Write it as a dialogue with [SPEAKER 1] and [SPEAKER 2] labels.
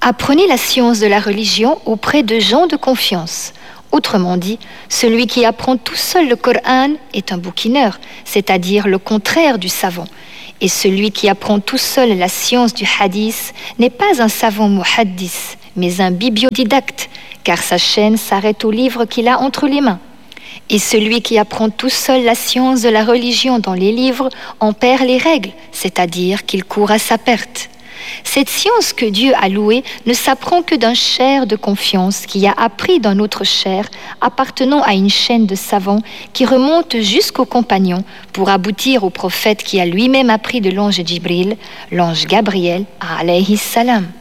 [SPEAKER 1] Apprenez la science de la religion auprès de gens de confiance. Autrement dit, celui qui apprend tout seul le Coran est un bouquineur, c'est-à-dire le contraire du savant. Et celui qui apprend tout seul la science du hadith n'est pas un savant muhaddis, mais un bibliodidacte, car sa chaîne s'arrête au livre qu'il a entre les mains. Et celui qui apprend tout seul la science de la religion dans les livres en perd les règles, c'est-à-dire qu'il court à sa perte. Cette science que Dieu a louée ne s'apprend que d'un cher de confiance qui a appris d'un autre cher appartenant à une chaîne de savants qui remonte jusqu'aux compagnons pour aboutir au prophète qui a lui-même appris de l'ange Djibril, l'ange Gabriel, alayhi salam.